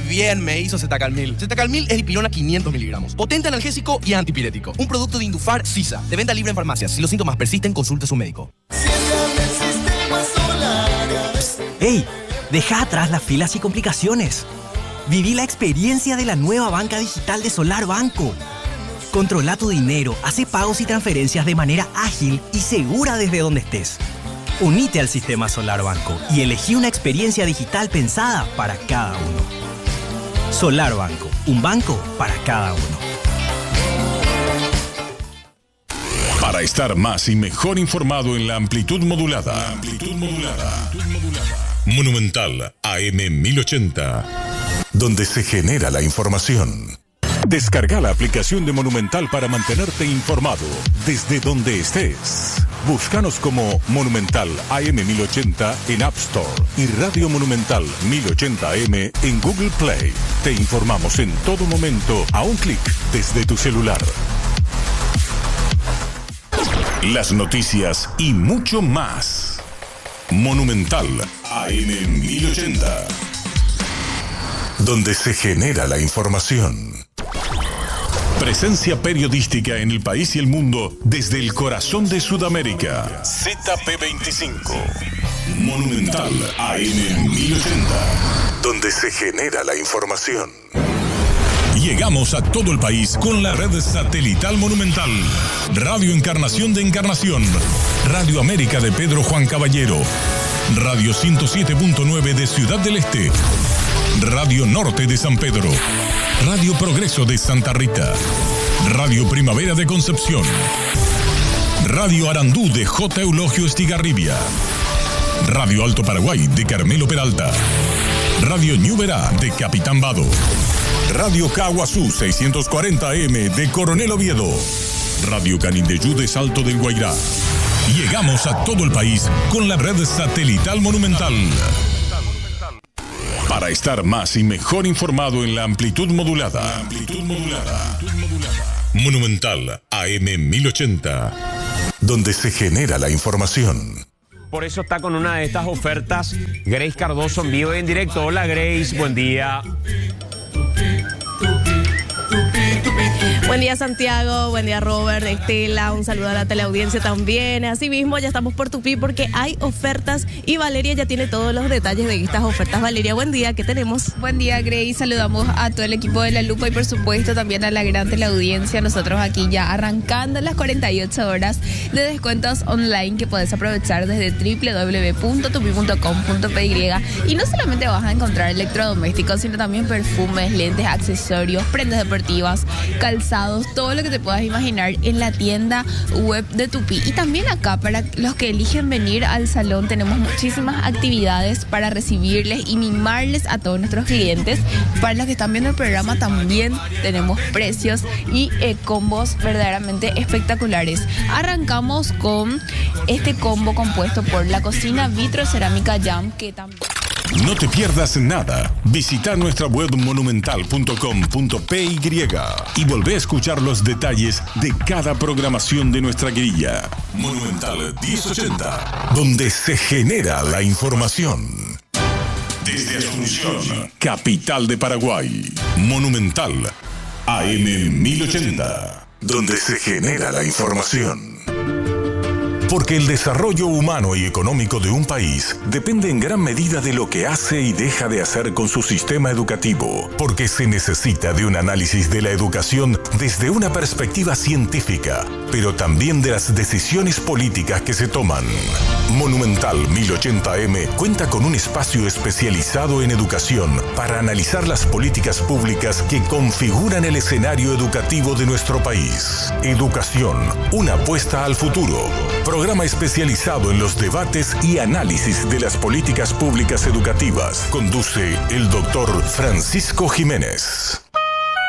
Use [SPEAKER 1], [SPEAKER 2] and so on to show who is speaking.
[SPEAKER 1] bien me hizo Zetacalmil. Zetacalmil es dipirona 500 miligramos. Potente analgésico y antipirético. Un producto de Indufar Sisa. De venta libre en farmacias. Si los síntomas persisten, consulte a su médico.
[SPEAKER 2] ¡Ey! Deja atrás las filas y complicaciones. Viví la experiencia de la nueva banca digital de Solar Banco. Controla tu dinero, hace pagos y transferencias de manera ágil y segura desde donde estés. Unite al sistema Solar Banco y elegí una experiencia digital pensada para cada uno. Solar Banco, un banco para cada uno.
[SPEAKER 3] Para estar más y mejor informado en la amplitud modulada. Monumental AM 1080. Donde se genera la información. Descarga la aplicación de Monumental para mantenerte informado desde donde estés. Búscanos como Monumental AM 1080 en App Store y Radio Monumental 1080M en Google Play. Te informamos en todo momento a un clic desde tu celular. Las noticias y mucho más. Monumental AM 1080. Donde se genera la información. Presencia periodística en el país y el mundo desde el corazón de Sudamérica. ZP25. Monumental AM 1080. Donde se genera la información. Llegamos a todo el país con la red satelital Monumental. Radio Encarnación de Encarnación. Radio América de Pedro Juan Caballero. Radio 107.9 de Ciudad del Este. Radio Norte de San Pedro. Radio Progreso de Santa Rita. Radio Primavera de Concepción. Radio Arandú de J. Eulogio Estigarribia. Radio Alto Paraguay de Carmelo Peralta. Radio Ñuberá de Capitán Vado. Radio Caguazú 640M de Coronel Oviedo. Radio Canindeyú de Salto del Guairá. Llegamos a todo el país con la red satelital Monumental. Para estar más y mejor informado en la amplitud modulada. Monumental AM 1080. Donde se genera la información.
[SPEAKER 4] Por eso está con una de estas ofertas Grace Cardoso en vivo y en directo. Hola Grace, buen día.
[SPEAKER 5] Buen día Santiago, buen día Robert, Estela, un saludo a la teleaudiencia también. Asimismo ya estamos por Tupí porque hay ofertas y Valeria ya tiene todos los detalles de estas ofertas. Valeria, buen día, ¿qué tenemos?
[SPEAKER 6] Buen día Grace, saludamos a todo el equipo de La Lupa y por supuesto también a la gran teleaudiencia. Nosotros aquí ya arrancando las 48 horas de descuentos online que podés aprovechar desde www.tupi.com.py. Y no solamente vas a encontrar electrodomésticos, sino también perfumes, lentes, accesorios, prendas deportivas, calzados, todo lo que te puedas imaginar en la tienda web de Tupi. Y también acá, para los que eligen venir al salón, tenemos muchísimas actividades para recibirles y mimarles a todos nuestros clientes. Para los que están viendo el programa también tenemos precios y combos verdaderamente espectaculares. Arrancamos con este combo compuesto por la cocina vitrocerámica Jam, que también...
[SPEAKER 3] No te pierdas nada. Visita nuestra web monumental.com.py y volvé a escuchar los detalles de cada programación de nuestra grilla. Monumental 1080, donde se genera la información. Desde Asunción, capital de Paraguay. Monumental AM 1080, donde se genera la información. Porque el desarrollo humano y económico de un país depende en gran medida de lo que hace y deja de hacer con su sistema educativo. Porque se necesita de un análisis de la educación desde una perspectiva científica, pero también de las decisiones políticas que se toman. Monumental 1080M cuenta con un espacio especializado en educación para analizar las políticas públicas que configuran el escenario educativo de nuestro país. Educación, una apuesta al futuro. Programa especializado en los debates y análisis de las políticas públicas educativas. Conduce el doctor Francisco Jiménez.